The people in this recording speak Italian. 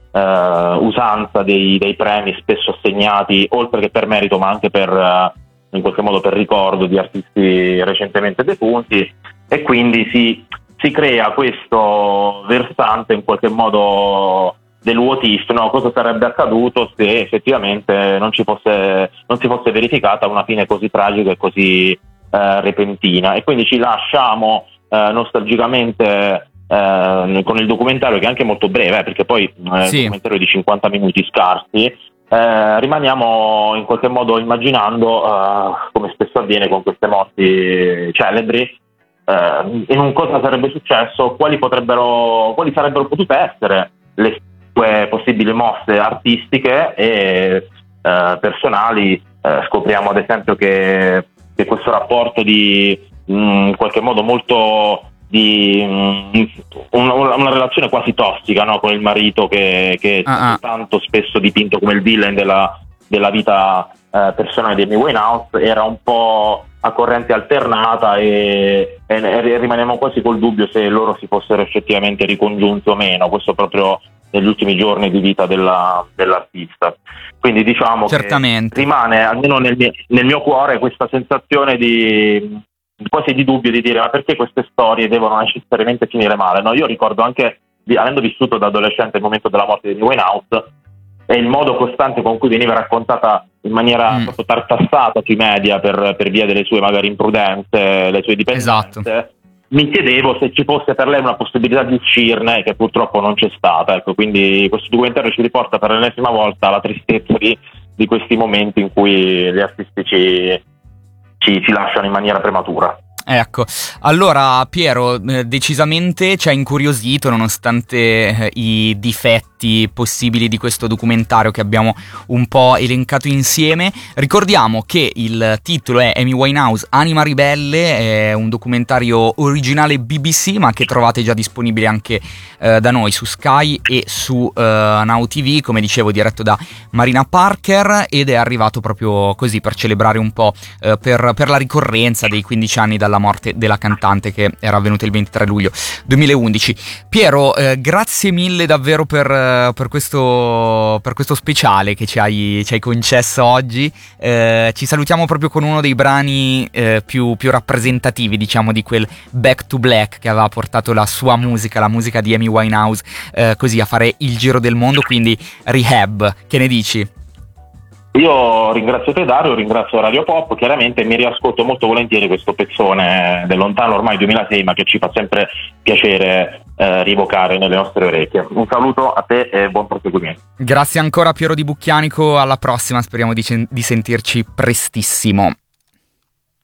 usanza dei premi spesso assegnati, oltre che per merito, ma anche per in qualche modo per ricordo di artisti recentemente defunti, e quindi si crea questo versante in qualche modo del what if, no? Cosa sarebbe accaduto se effettivamente non si fosse verificata una fine così tragica e così repentina, e quindi ci lasciamo nostalgicamente con il documentario, che è anche molto breve, perché poi il documentario è di 50 minuti scarsi. Rimaniamo in qualche modo immaginando, come spesso avviene con queste morti celebri, in un cosa sarebbe successo, quali sarebbero potute essere le sue possibili mosse artistiche e personali. Scopriamo ad esempio che questo rapporto in qualche modo molto una relazione quasi tossica, no? Con il marito che è tanto spesso dipinto come il villain della vita personale di Amy Winehouse, era un po' a corrente alternata, e rimaniamo quasi col dubbio se loro si fossero effettivamente ricongiunti o meno, questo proprio negli ultimi giorni di vita dell'artista. Quindi diciamo certamente che rimane, almeno nel mio cuore, questa sensazione quasi di dubbio, di dire: ma perché queste storie devono necessariamente finire male, no? Io ricordo anche, avendo vissuto da adolescente il momento della morte di Amy Winehouse, e il modo costante con cui veniva raccontata in maniera proprio tartassata sui media per via delle sue magari imprudenze, le sue dipendenze. Esatto. Mi chiedevo se ci fosse per lei una possibilità di uscirne, che purtroppo non c'è stata. Ecco, quindi questo documentario ci riporta per l'ennesima volta alla tristezza di questi momenti in cui gli artisti ci lasciano in maniera prematura. Ecco, allora Piero, decisamente ci ha incuriosito, nonostante i difetti possibili di questo documentario che abbiamo un po' elencato insieme. Ricordiamo che il titolo è Amy Winehouse, Anima ribelle, è un documentario originale BBC, ma che trovate già disponibile anche da noi su Sky e su Now TV, come dicevo, diretto da Marina Parker, ed è arrivato proprio così per celebrare un po' per la ricorrenza dei 15 anni dalla morte della cantante, che era avvenuta il 23 luglio 2011. Piero, grazie mille davvero per questo speciale che ci hai concesso oggi. Ci salutiamo proprio con uno dei brani più rappresentativi, diciamo, di quel Back to Black che aveva portato la sua musica, la musica di Amy Winehouse, così a fare il giro del mondo, quindi Rehab. Che ne dici? Io ringrazio te, Dario, ringrazio Radio Pop, chiaramente mi riascolto molto volentieri questo pezzone del lontano ormai 2006, ma che ci fa sempre piacere rievocare nelle nostre orecchie. Un saluto a te e buon proseguimento. Grazie ancora Piero Di Bucchianico, alla prossima, speriamo di sentirci prestissimo.